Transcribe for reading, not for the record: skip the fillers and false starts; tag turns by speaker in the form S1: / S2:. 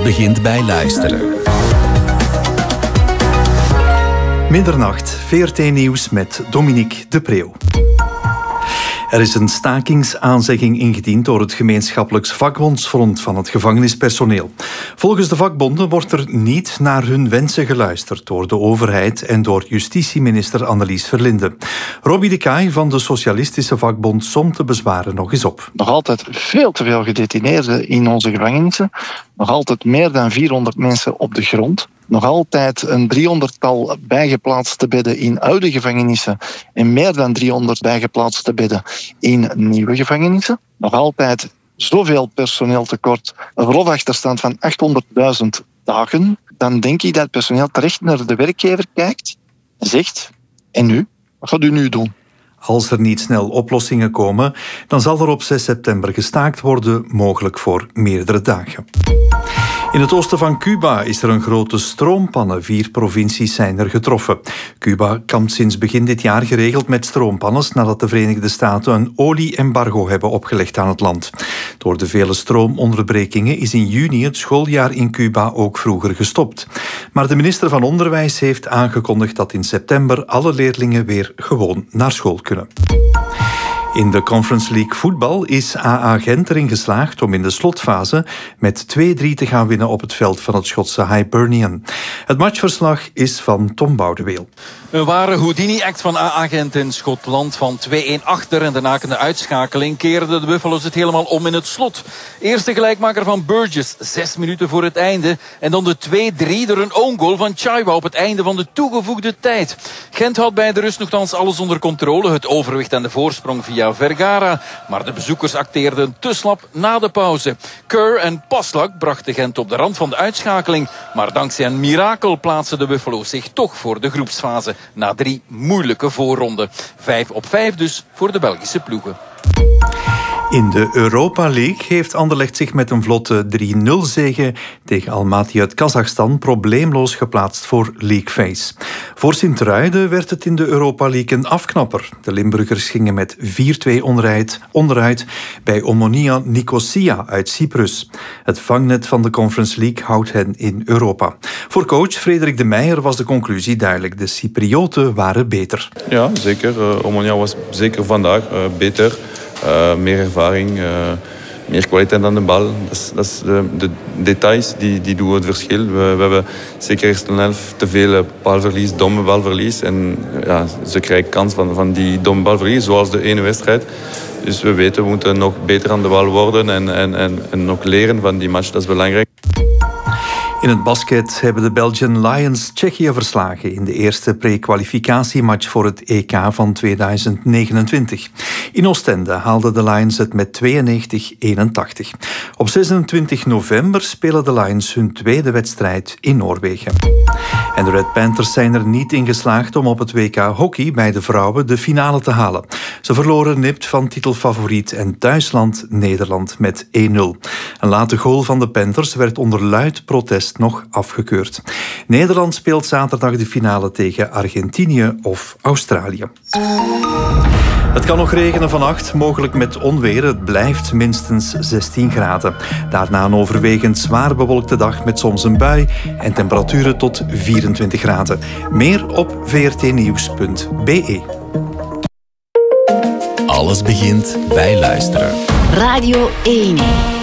S1: begint bij luisteren.
S2: Middernacht, VRT Nieuws met Dominique de Preeuw. Er is een stakingsaanzegging ingediend door het gemeenschappelijk vakbondsfront van het gevangenispersoneel. Volgens de vakbonden wordt er niet naar hun wensen geluisterd door de overheid en door justitieminister Annelies Verlinde. Robbie de Kaai van de Socialistische Vakbond somt de bezwaren nog eens op.
S3: Nog altijd veel te veel gedetineerden in onze gevangenissen. Nog altijd meer dan 400 mensen op de grond. Nog altijd een 300-tal bijgeplaatste bedden in oude gevangenissen en meer dan 300 bijgeplaatste bedden in nieuwe gevangenissen. Nog altijd zoveel personeeltekort, een verlofachterstand van 800.000 dagen. Dan denk ik dat het personeel terecht naar de werkgever kijkt en zegt: en nu? Wat gaat u nu doen?
S2: Als er niet snel oplossingen komen, dan zal er op 6 september gestaakt worden, mogelijk voor meerdere dagen. In het oosten van Cuba is er een grote stroompanne. 4 provincies zijn er getroffen. Cuba kampt sinds begin dit jaar geregeld met stroompannens nadat de Verenigde Staten een olie-embargo hebben opgelegd aan het land. Door de vele stroomonderbrekingen is in juni het schooljaar in Cuba ook vroeger gestopt. Maar de minister van Onderwijs heeft aangekondigd dat in september alle leerlingen weer gewoon naar school kunnen. In de Conference League voetbal is AA Gent erin geslaagd om in de slotfase met 2-3 te gaan winnen op het veld van het Schotse Hibernian. Het matchverslag is van Tom Boudeweel.
S4: Een ware Houdini-act van AA Gent in Schotland. Van 2-1 achter en de nakende uitschakeling keerden de Buffalo's het helemaal om in het slot. Eerste gelijkmaker van Burgess, 6 minuten voor het einde. En dan de 2-3 door een own goal van Chaiwa op het einde van de toegevoegde tijd. Gent had bij de rust nogthans alles onder controle. Het overwicht en de voorsprong via Vergara. Maar de bezoekers acteerden te slap na de pauze. Kerr en Paslak brachten Gent op de rand van de uitschakeling. Maar dankzij een mirakel plaatsen de Buffalo's zich toch voor de groepsfase. Na 3 moeilijke voorronden. 5-5 dus voor de Belgische ploegen.
S2: In de Europa League heeft Anderlecht zich met een vlotte 3-0-zege tegen Almaty uit Kazachstan probleemloos geplaatst voor League Phase. Voor Sint-Truiden werd het in de Europa League een afknapper. De Limburgers gingen met 4-2 onderuit bij Omonia Nicosia uit Cyprus. Het vangnet van de Conference League houdt hen in Europa. Voor coach Frederik de Meijer was de conclusie duidelijk. De Cyprioten waren beter.
S5: Ja, zeker. Omonia was zeker vandaag beter. Meer ervaring, meer kwaliteit aan de bal. Dat is de details die doen het verschil. We hebben zeker eerst een helft te veel balverlies, domme balverlies. En ja, ze krijgen kans van die domme balverlies, zoals de ene wedstrijd. Dus we weten, we moeten nog beter aan de bal worden en nog leren van die match. Dat is belangrijk.
S2: In het basket hebben de Belgian Lions Tsjechië verslagen in de eerste pre-kwalificatiematch voor het EK van 2029. In Oostende haalden de Lions het met 92-81. Op 26 november spelen de Lions hun tweede wedstrijd in Noorwegen. En de Red Panthers zijn er niet in geslaagd om op het WK hockey bij de vrouwen de finale te halen. Ze verloren nipt van titelfavoriet en thuisland Nederland met 1-0. Een late goal van de Panthers werd onder luid protest nog afgekeurd. Nederland speelt zaterdag de finale tegen Argentinië of Australië. Het kan nog regenen vannacht, mogelijk met onweer. Het blijft minstens 16 graden. Daarna een overwegend zwaar bewolkte dag met soms een bui en temperaturen tot 24 graden. Meer op vrtnieuws.be.
S1: Alles begint bij luisteren.
S6: Radio 1.